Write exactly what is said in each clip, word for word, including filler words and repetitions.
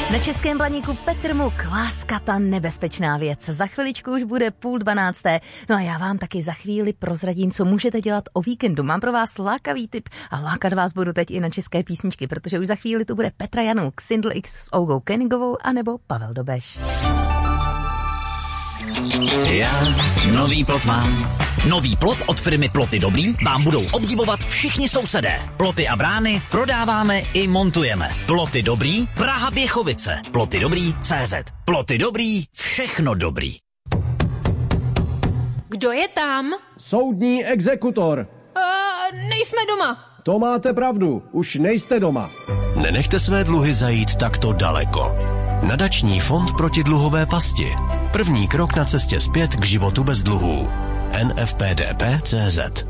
Na Českém Blaníku Petr Muk, láska, ta nebezpečná věc. Za chviličku už bude půl dvanácté. No a já vám taky za chvíli prozradím, co můžete dělat o víkendu. Mám pro vás lákavý tip a lákat vás budu teď i na české písničky, protože už za chvíli tu bude Petra Januk, Sindl X s Olgou Kenigovou anebo Pavel Dobeš. Já nový plot mám. Nový plot od firmy Ploty Dobrý vám budou obdivovat všichni sousedé. Ploty a brány prodáváme i montujeme. Ploty Dobrý, Praha Běchovice. Ploty Dobrý tečka cé zet. Ploty Dobrý, všechno dobrý. Kdo je tam? Soudní exekutor. Uh, nejsme doma. To máte pravdu, už nejste doma. Nenechte své dluhy zajít takto daleko. Nadační fond proti dluhové pasti. První krok na cestě zpět k životu bez dluhů. en ef pé dé pé tečka cé zet.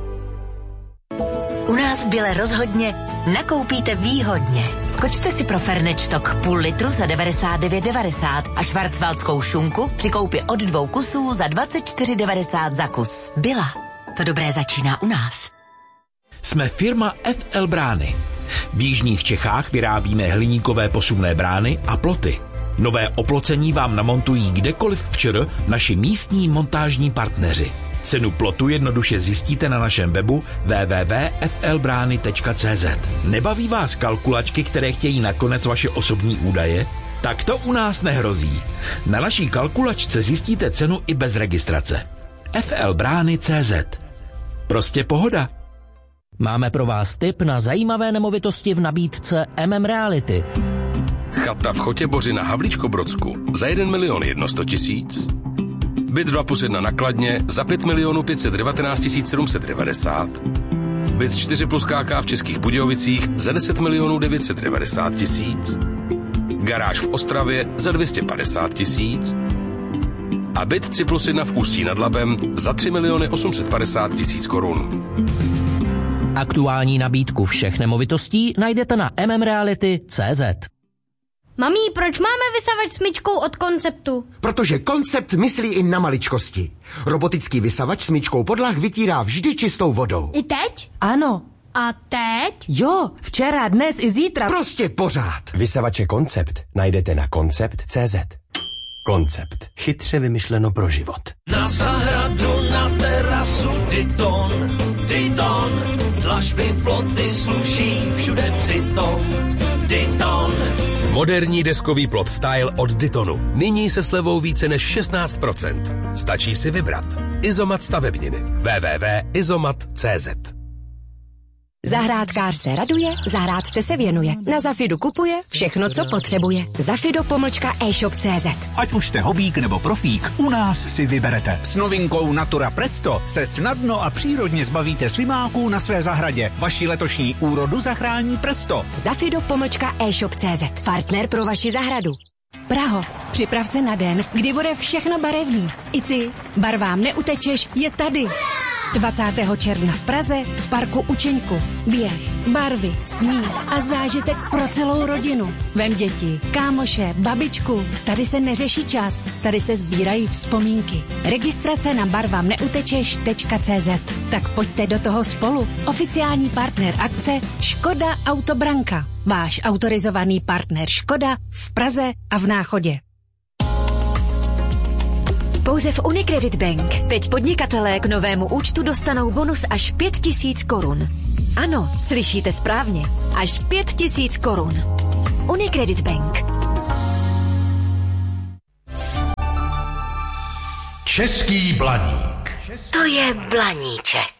U nás v Bile rozhodně nakoupíte výhodně. Skočte si pro Fernečtok půl litru za devadesát devět devadesát a švarcvaldskou šunku při koupi od dvou kusů za dvacet čtyři devadesát za kus. Bila. To dobré začíná u nás. Jsme firma ef el Brány. V jižních Čechách vyrábíme hliníkové posuvné brány a ploty. Nové oplocení vám namontují kdekoliv v ČR naši místní montážní partneři. Cenu plotu jednoduše zjistíte na našem webu w w w tečka ef el brány tečka cé zet. Nebaví vás kalkulačky, které chtějí nakonec vaše osobní údaje? Tak to u nás nehrozí. Na naší kalkulačce zjistíte cenu i bez registrace. ef el brány tečka cé zet. Prostě pohoda. Máme pro vás tip na zajímavé nemovitosti v nabídce M M Reality. Chata v Chotěboři na Havlíčkobrodsku za jeden milion sto tisíc. Byt dva plus jedna na Kladně za pět milionů pět set devatenáct tisíc sedm set devadesát. Byt čtyři plus ká ká v Českých Budějovicích za deset milionů devět set devadesát tisíc. Garáž v Ostravě za dvě stě padesát tisíc. A byt tři plus jedna v Ústí nad Labem za tři miliony osm set padesát tisíc korun. Aktuální nabídku všech nemovitostí najdete na m m reality tečka cé zet. Mamí, proč máme vysavač smyčkou od Konceptu? Protože Koncept myslí i na maličkosti. Robotický vysavač smyčkou podlah vytírá vždy čistou vodou. I teď? Ano. A teď? Jo, včera, dnes i zítra. Prostě pořád. Vysavače Koncept najdete na koncept tečka cé zet. Koncept. Chytře vymyšleno pro život. Na zahradu, na terasu, Diton, Diton. Dlažby, ploty sluší všude přitom. Diton. Moderní deskový plot style od Ditonu. Nyní se slevou více než šestnáct procent. Stačí si vybrat. Izomat stavebniny. w w w tečka izomat tečka cé zet. Zahrádkář se raduje, zahrádce se věnuje. Na Zafidu kupuje všechno, co potřebuje. Zafido pomlčka e-shop tečka cé zet. Ať už jste hobík nebo profík, u nás si vyberete. S novinkou Natura Presto se snadno a přírodně zbavíte slimáků na své zahradě. Vaši letošní úrodu zachrání Presto. Zafido pomlčka e-shop tečka cé zet. Partner pro vaši zahradu. Praho, připrav se na den, kdy bude všechno barevný. I ty, barvám neutečeš, je tady. dvacátého června v Praze v parku Učeňku. Běh, barvy, smích a zážitek pro celou rodinu. Vem děti, kámoše, babičku. Tady se neřeší čas, tady se sbírají vzpomínky. Registrace na barvam neutečeš tečka cé zet. Tak pojďte do toho spolu. Oficiální partner akce Škoda Autobranka. Váš autorizovaný partner Škoda v Praze a v Náchodě. Pouze v Unicredit Bank. Teď podnikatelé k novému účtu dostanou bonus až pět tisíc korun. Ano, slyšíte správně. Až pět tisíc korun. Unicredit Bank. Český Blaník. To je Blaníček.